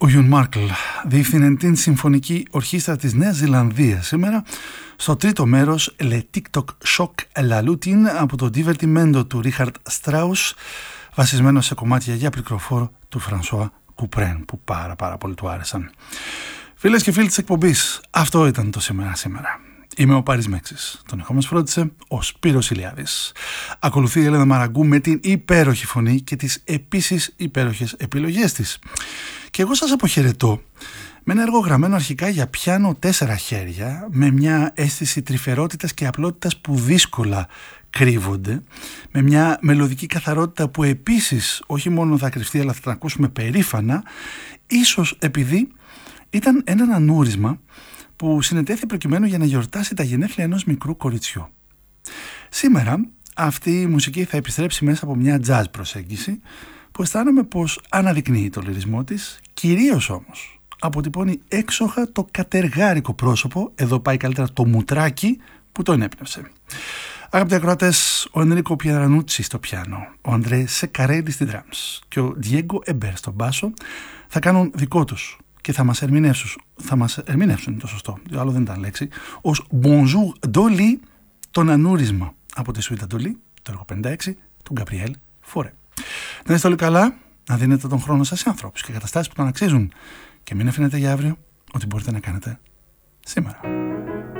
Ο Γιουν Μάρκλ διεύθυνε την Συμφωνική Ορχήστρα της Νέας Ζηλανδίας σήμερα στο τρίτο μέρος Le TikTok Shock La Lutin από το Divertimento του Ρίχαρντ Στράους, βασισμένο σε κομμάτια για πληκροφόρο του Φρανσουά Κουπρέν, που πάρα πολύ του άρεσαν. Φίλες και φίλοι της εκπομπής, αυτό ήταν το σήμερα. Είμαι ο Πάρης Μέξης. Τον ηχό μας φρόντισε ο Σπύρος Ηλιάδης. Ακολουθεί η Έλενα Μαραγκού με την υπέροχη φωνή και τις επίσης υπέροχες επιλογές της. Και εγώ σας αποχαιρετώ με ένα έργο γραμμένο αρχικά για πιάνο 4 χέρια, με μια αίσθηση τρυφερότητας και απλότητας που δύσκολα κρύβονται, με μια μελωδική καθαρότητα που επίσης όχι μόνο θα κρυφτεί αλλά θα την ακούσουμε περήφανα, ίσως επειδή ήταν ένα ανούρισμα που συνετέθη προκειμένου για να γιορτάσει τα γενέθλια ενός μικρού κοριτσιού. Σήμερα αυτή η μουσική θα επιστρέψει μέσα από μια jazz προσέγγιση που αισθάνομαι πως αναδεικνύει το λυρισμό της, κυρίως όμως αποτυπώνει έξοχα το κατεργάρικο πρόσωπο, εδώ πάει καλύτερα το μουτράκι που το ενέπνευσε. Αγαπητοί ακροατές, ο Ενρίκο Πιερανούτσι στο πιάνο, ο Αντρέ Σεκαρέλη στη drums και ο Διέγκο Εμπέρ στο μπάσο θα κάνουν δικό τους και θα μας ερμηνεύσουν, το σωστό, το άλλο δεν ήταν λέξη, ως Bonjour Dolly, τον ανούρισμα από τη Σουίτα Dolly, το έργο 56 του Γκαμπριέλ Φορέ. Να είστε όλοι καλά, να δίνετε τον χρόνο σας σε ανθρώπους και καταστάσεις που τον αξίζουν και μην αφήνετε για αύριο ό,τι μπορείτε να κάνετε σήμερα.